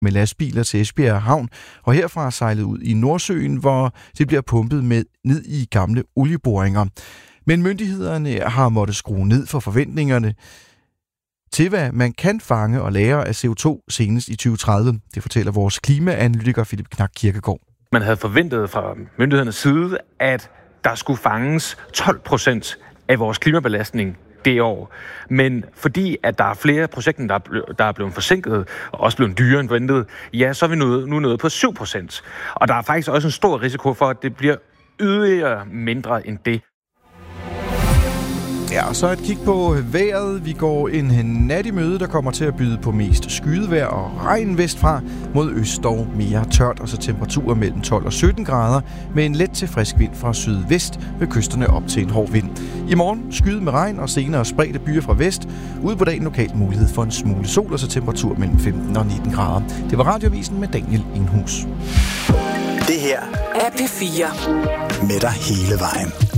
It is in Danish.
med lastbiler til Esbjerg Havn, og herfra sejlet ud i Nordsøen, hvor det bliver pumpet med ned i gamle olieboringer. Men myndighederne har måttet skrue ned for forventningerne til, hvad man kan fange og lagre af CO2 senest i 2030. Det fortæller vores klimaanalytiker Philip Knak Kirkegaard. Man havde forventet fra myndighedernes side, at der skulle fanges 12% af vores klimabelastning det år. Men fordi at der er flere projekter, der er blevet forsinket og også blevet dyrere end ventet, ja, så er vi nu nået på 7%. Og der er faktisk også en stor risiko for, at det bliver yderligere mindre end det. Ja, og så et kig på vejret. Vi går en nat i møde, der kommer til at byde på mest skydevejr og regn vestfra, mod øst dog mere tørt, og så temperaturer mellem 12 og 17 grader med en let til frisk vind fra sydvest ved kysterne op til en hård vind. I morgen skyde med regn og senere spredte byer fra vest. Ude på dagen lokalt mulighed for en smule sol og så temperatur mellem 15 og 19 grader. Det var Radioavisen med Daniel Enghus. Det her er P4 med dig hele vejen.